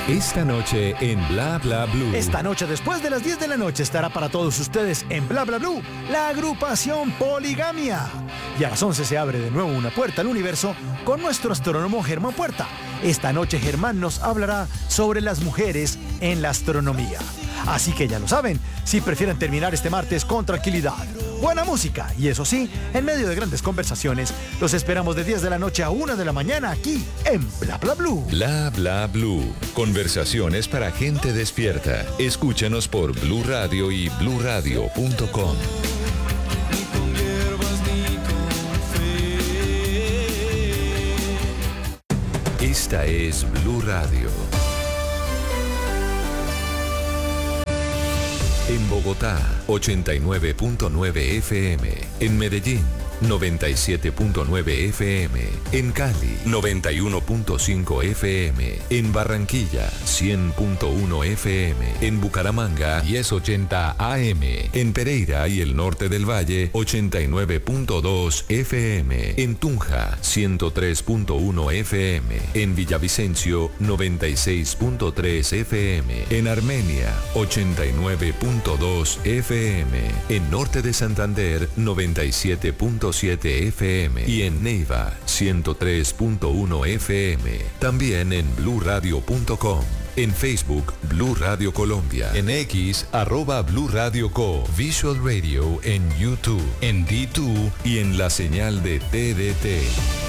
Esta noche en Bla Bla Blue. Esta noche, después de las 10 de la noche, estará para todos ustedes en Bla Bla Blue la agrupación Poligamia. Y a las 11 se abre de nuevo una puerta al universo con nuestro astrónomo Germán Puerta. Esta noche Germán nos hablará sobre las mujeres en la astronomía. Así que ya lo saben, si prefieren terminar este martes con tranquilidad, buena música y eso sí, en medio de grandes conversaciones, los esperamos de 10 de la noche a 1 de la mañana aquí en Bla Bla Blue. Bla Bla Blue. Conversaciones para gente despierta. Escúchanos por Blue Radio y bluradio.com. Esta es Blue Radio. En Bogotá, 89.9 FM. En Medellín, 97.9 FM. En Cali, 91.5 FM. En Barranquilla, 100.1 FM. En Bucaramanga, 1080 AM. En Pereira y el norte del Valle, 89.2 FM. En Tunja, 103.1 FM. En Villavicencio, 96.3 FM. En Armenia, 89.2 FM. En norte de Santander, 97.7 FM y en Neiva 103.1 FM. También en bluradio.com. En Facebook, Blue Radio Colombia. En X, @Blue Radio Co. Visual Radio en YouTube, en D2 y en la señal de TDT.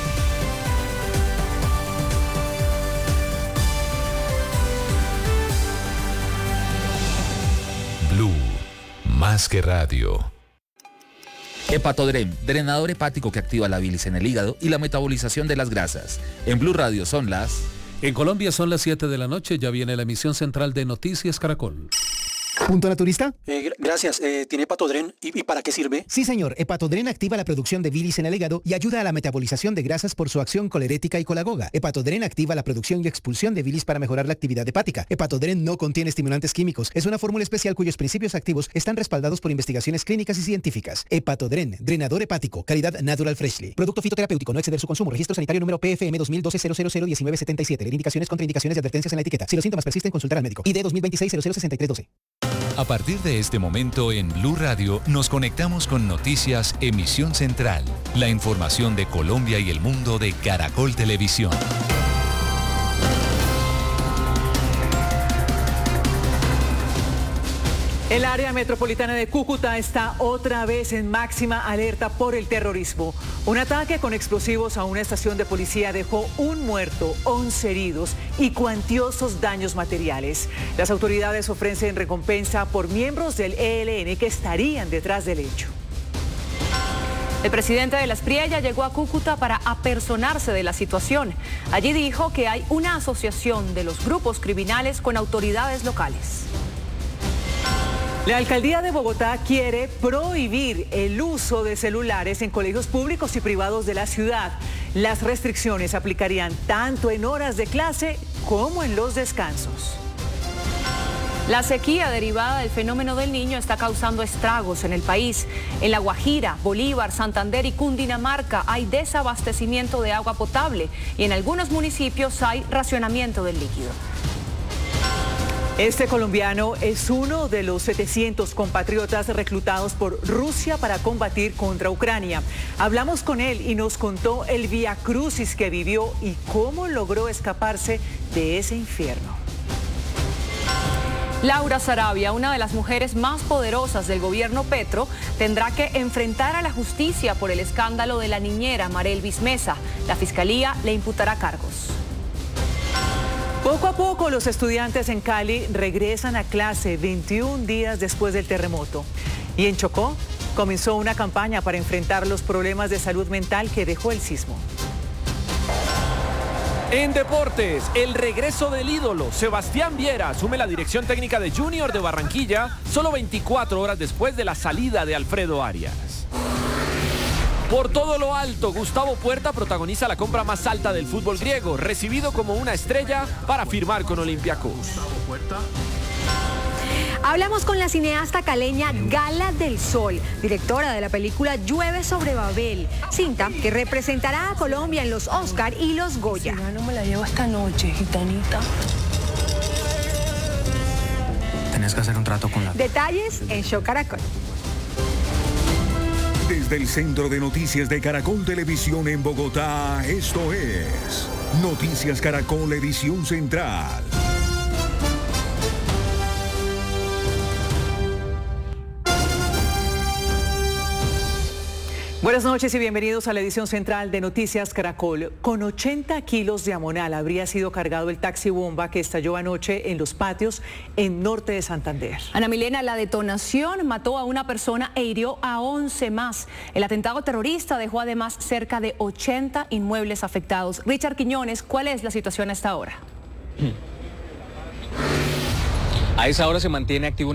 Blue, más que radio. Hepatodren, drenador hepático que activa la bilis en el hígado y la metabolización de las grasas. En Blue Radio son las... En Colombia son las 7 de la noche, ya viene la emisión central de Noticias Caracol. ¿Punto naturista? Gracias. ¿Tiene Hepatodren? ¿Y para qué sirve? Sí, señor. Hepatodren activa la producción de bilis en el hígado y ayuda a la metabolización de grasas por su acción colerética y colagoga. Hepatodren activa la producción y expulsión de bilis para mejorar la actividad hepática. Hepatodren no contiene estimulantes químicos. Es una fórmula especial cuyos principios activos están respaldados por investigaciones clínicas y científicas. Hepatodren, drenador hepático, calidad Natural Freshly. Producto fitoterapéutico, no exceder su consumo. Registro sanitario número PFM 2012-001977. Leer indicaciones, contraindicaciones y advertencias en la etiqueta. Si los síntomas persisten, consultar al médico. ID 2026-006312. A partir de este momento en Blue Radio nos conectamos con Noticias Emisión Central, la información de Colombia y el mundo de Caracol Televisión. El área metropolitana de Cúcuta está otra vez en máxima alerta por el terrorismo. Un ataque con explosivos a una estación de policía dejó un muerto, 11 heridos y cuantiosos daños materiales. Las autoridades ofrecen recompensa por miembros del ELN que estarían detrás del hecho. El presidente de la Espriella llegó a Cúcuta para apersonarse de la situación. Allí dijo que hay una asociación de los grupos criminales con autoridades locales. La alcaldía de Bogotá quiere prohibir el uso de celulares en colegios públicos y privados de la ciudad. Las restricciones aplicarían tanto en horas de clase como en los descansos. La sequía derivada del fenómeno del Niño está causando estragos en el país. En La Guajira, Bolívar, Santander y Cundinamarca hay desabastecimiento de agua potable y en algunos municipios hay racionamiento del líquido. Este colombiano es uno de los 700 compatriotas reclutados por Rusia para combatir contra Ucrania. Hablamos con él y nos contó el viacrucis que vivió y cómo logró escaparse de ese infierno. Laura Sarabia, una de las mujeres más poderosas del gobierno Petro, tendrá que enfrentar a la justicia por el escándalo de la niñera Marelvis Mesa. La fiscalía le imputará cargos. Poco a poco los estudiantes en Cali regresan a clase 21 días después del terremoto. Y en Chocó comenzó una campaña para enfrentar los problemas de salud mental que dejó el sismo. En deportes, el regreso del ídolo. Sebastián Viera asume la dirección técnica de Junior de Barranquilla solo 24 horas después de la salida de Alfredo Arias. Por todo lo alto, Gustavo Puerta protagoniza la compra más alta del fútbol griego, recibido como una estrella para firmar con Olympiacos. Hablamos con la cineasta caleña Gala del Sol, directora de la película Llueve sobre Babel, cinta que representará a Colombia en los Oscar y los Goya. Si no me la llevo esta noche, gitanita. Tienes que hacer un trato con la... Detalles en Show Caracol. Desde el Centro de Noticias de Caracol Televisión en Bogotá, esto es Noticias Caracol Edición Central. Buenas noches y bienvenidos a la edición central de Noticias Caracol. Con 80 kilos de amonal habría sido cargado el taxi bomba que estalló anoche en Los Patios, en norte de Santander. Ana Milena, la detonación mató a una persona e hirió a 11 más. El atentado terrorista dejó además cerca de 80 inmuebles afectados. Richard Quiñones, ¿cuál es la situación a esta hora? A esa hora se mantiene activo